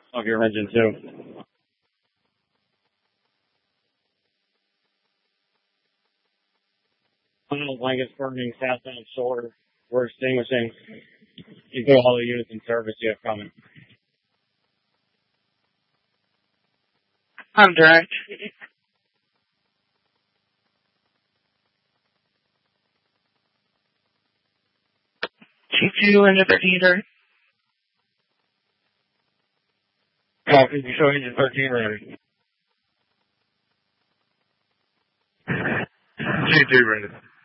of your engine too. Final blankets burning, south down shoulder. We're extinguishing. You go all the units in service you have coming. I'm direct. T2 into 13 direct. Copy, you show engine 13 ready. T2 ready.